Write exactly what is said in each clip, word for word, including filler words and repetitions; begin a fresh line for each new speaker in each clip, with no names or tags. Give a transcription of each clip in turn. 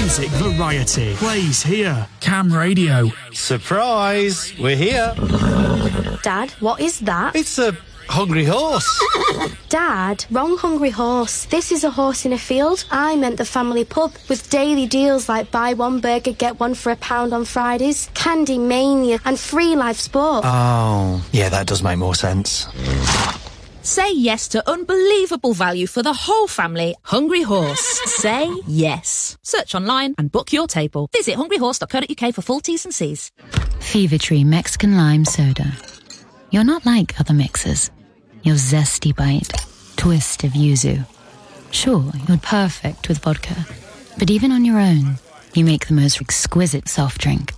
Music variety plays here. Cam Radio.
Surprise! We're here.
Dad, what is that?
It's a hungry horse.
Dad, wrong hungry horse. This is a horse in a field. I meant the family pub with daily deals like buy one burger, get one for a pound on Fridays, Candy Mania and free live sport.
Oh, yeah, that does make more sense.
Say yes to unbelievable value for the whole family. Hungry Horse. Say yes. Search online and book your table. Visit hungry horse dot co dot uk for full T's and C's.
Fever Tree Mexican Lime Soda. You're not like other mixers. Your zesty bite, twist of yuzu. Sure, you're perfect with vodka, but even on your own, you make the most exquisite soft drink.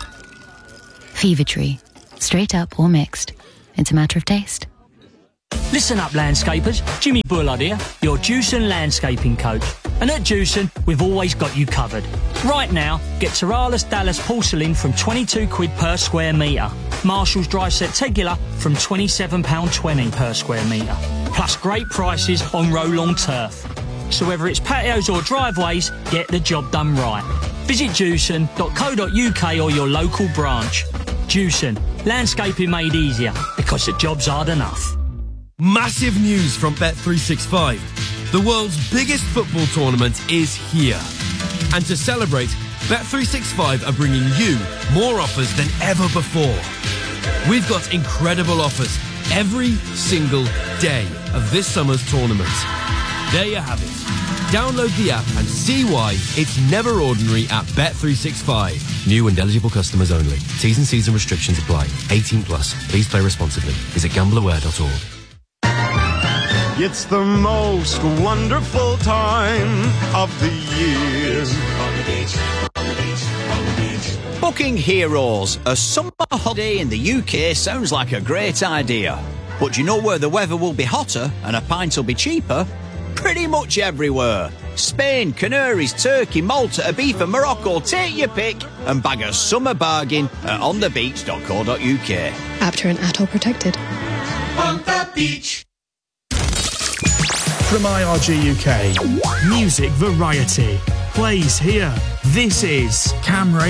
Fever Tree. Straight up or mixed. It's a matter of taste.
Listen up, landscapers. Jimmy Bullard here, your Jewson landscaping coach. And at Jewson, we've always got you covered. Right now, get Taralis Dallas porcelain from twenty-two quid per square metre. Marshall's dry set Tegular from twenty-seven pounds twenty per square metre. Plus great prices on roll-on turf. So whether it's patios or driveways, get the job done right. Visit jewson dot co dot uk or your local branch. Jewson, landscaping made easier because the job's hard enough.
Massive news from Bet three sixty-five. The world's biggest football tournament is here. And to celebrate, Bet three sixty-five are bringing you more offers than ever before. We've got incredible offers every single day of this summer's tournament. There you have it. Download the app and see why it's never ordinary at Bet three sixty-five.
New and eligible customers only. T's and C's and restrictions apply. eighteen plus. Please play responsibly. Visit gamble aware dot org.
It's the most wonderful time of the year. On the beach, on the beach, on the beach.
Booking Heroes. A summer holiday in the U K sounds like a great idea. But do you know where the weather will be hotter and a pint will be cheaper? Pretty much everywhere. Spain, Canaries, Turkey, Malta, Ibiza, Morocco. Take your pick and bag a summer bargain at on the beach dot co dot uk.
After an atoll protected.
On the beach.
From I R G U K, music variety plays here. This is Cam Radio.